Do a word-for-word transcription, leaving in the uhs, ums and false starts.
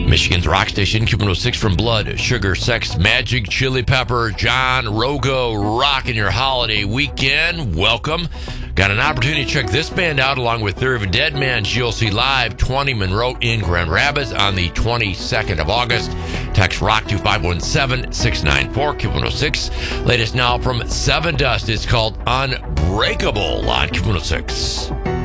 Michigan's rock station, Q one oh six from Blood, Sugar, Sex, Magic, Chili Pepper, John Rogo, rocking your holiday weekend. Welcome. Got an opportunity to check this band out along with Theory of a Dead Man, G L C Live, twenty Monroe in Grand Rapids on the twenty-second of August. Text ROCK to five one seven, six nine four, Q one oh six. Latest now from Seven Dust is called Unbreakable on Q one oh six.